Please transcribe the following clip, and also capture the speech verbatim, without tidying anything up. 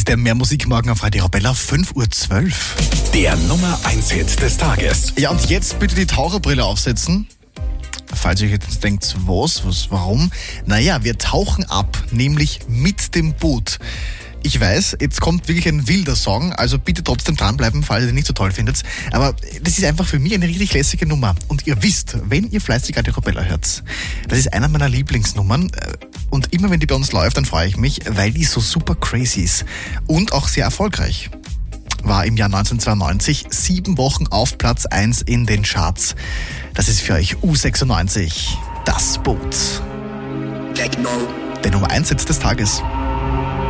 der Mehr Musik morgen auf Radio Arabella, fünf Uhr zwölf. Der Nummer eins Hit des Tages. Ja, und jetzt bitte die Taucherbrille aufsetzen. Falls ihr jetzt denkt, was, was, warum? Naja, wir tauchen ab, nämlich mit dem Boot. Ich weiß, jetzt kommt wirklich ein wilder Song, also bitte trotzdem dranbleiben, falls ihr den nicht so toll findet. Aber das ist einfach für mich eine richtig lässige Nummer. Und ihr wisst, wenn ihr fleißig Radio Arabella hört, das ist einer meiner Lieblingsnummern. Und immer wenn die bei uns läuft, dann freue ich mich, weil die so super crazy ist. Und auch sehr erfolgreich. War im Jahr neunzehnhundertzweiundneunzig sieben Wochen auf Platz eins in den Charts. Das ist für euch U sechsundneunzig, das Boot. Der Nummer eins Hit des Tages.